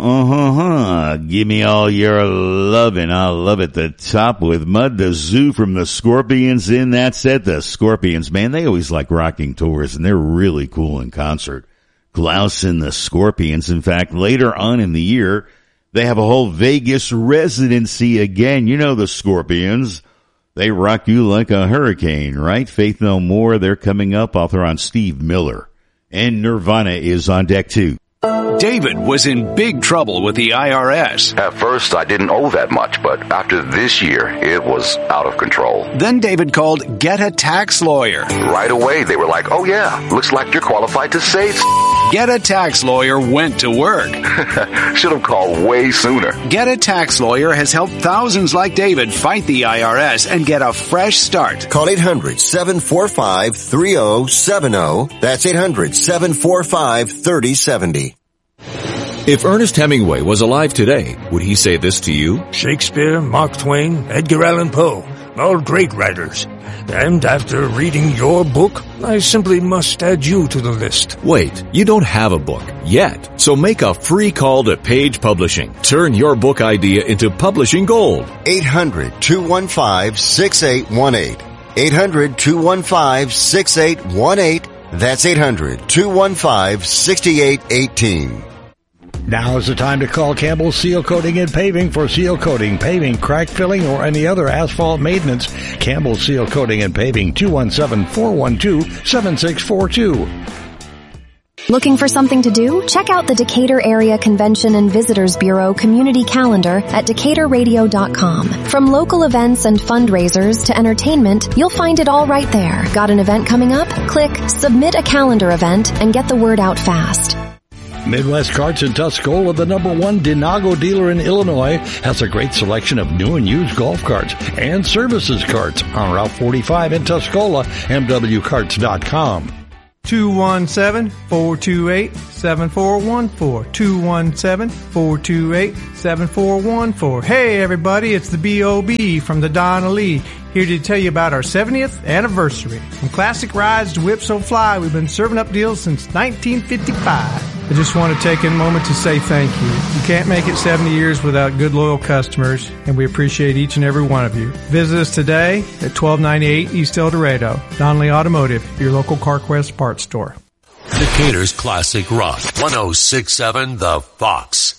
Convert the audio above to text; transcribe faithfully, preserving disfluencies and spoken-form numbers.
uh-huh. Give me all your lovin'. I love it. The Top with Mud, the Zoo from the Scorpions in that set. The Scorpions, man, they always like rocking tours, and they're really cool in concert. Klaus and the Scorpions. In fact, later on in the year, they have a whole Vegas residency again. You know the Scorpions. They rock you like a hurricane, right? Faith No More, they're coming up. Author on Steve Miller. And Nirvana is on deck too. David was in big trouble with the I R S. At first, I didn't owe that much, but after this year, it was out of control. Then David called Get a Tax Lawyer. Right away, they were like, oh yeah, looks like you're qualified to save. Get a Tax Lawyer went to work. Should have called way sooner. Get a Tax Lawyer has helped thousands like David fight the I R S and get a fresh start. Call eight hundred, seven four five, three oh seven oh. That's eight hundred, seven four five, three oh seven oh. If Ernest Hemingway was alive today, would he say this to you? Shakespeare, Mark Twain, Edgar Allan Poe, all great writers. And after reading your book, I simply must add you to the list. Wait, you don't have a book yet. So make a free call to Page Publishing. Turn your book idea into publishing gold. eight hundred, two one five, six eight one eight. eight hundred, two one five, six eight one eight. That's eight hundred, two one five, six eight one eight. Now is the time to call Campbell Seal Coating and Paving for seal coating, paving, crack filling, or any other asphalt maintenance. Campbell Seal Coating and Paving, two one seven, four one two, seven six four two. Looking for something to do? Check out the Decatur Area Convention and Visitors Bureau community calendar at decatur radio dot com. From local events and fundraisers to entertainment, you'll find it all right there. Got an event coming up? Click Submit a Calendar Event and get the word out fast. Midwest Carts in Tuscola, the number one Denago dealer in Illinois, has a great selection of new and used golf carts and services carts on Route forty-five in Tuscola, m w carts dot com. two one seven, four two eight, seven four one four. two one seven, four two eight, seven four one four. Hey everybody, it's the B O B from the Donna Lee, here to tell you about our seventieth anniversary. From classic rides to Whip So Fly, we've been serving up deals since nineteen fifty-five. I just want to take a moment to say thank you. You can't make it seventy years without good, loyal customers, and we appreciate each and every one of you. Visit us today at twelve ninety-eight East El Dorado. Donnelly Automotive, your local CarQuest parts store. Decatur's Classic Rock, one oh six point seven The Fox.